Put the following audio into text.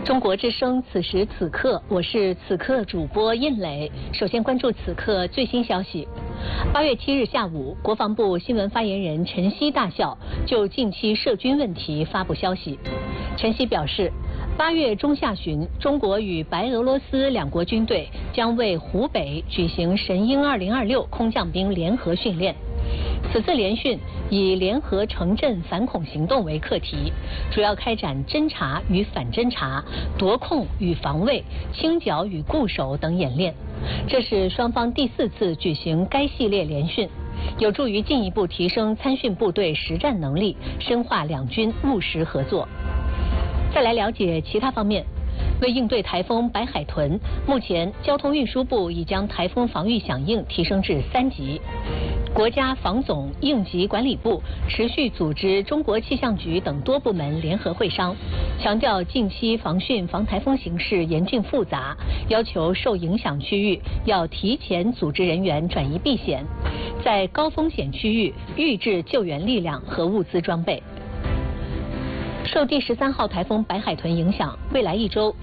中国之声，此时此刻，我是此刻主播印磊。首先关注此刻最新消息。8月7日下午，国防部新闻发言人陈希大校就近期涉军问题发布消息。陈希表示，8月中下旬，中国与白俄罗斯两国军队将为湖北举行神鹰2026空降兵联合训练。此次联训以联合城镇反恐行动为课题，主要开展侦察与反侦察、夺控与防卫、清剿与固守等演练。这是双方第4次举行该系列联训，有助于进一步提升参训部队实战能力，深化两军务实合作。再来了解其他方面。为应对台风白海豚，目前交通运输部已将台风防御响应提升至3级。国家防总应急管理部持续组织中国气象局等多部门联合会商，强调近期防汛防台风形势严峻复杂，要求受影响区域要提前组织人员转移避险，在高风险区域预置救援力量和物资装备。受第13号台风白海豚影响，未来1周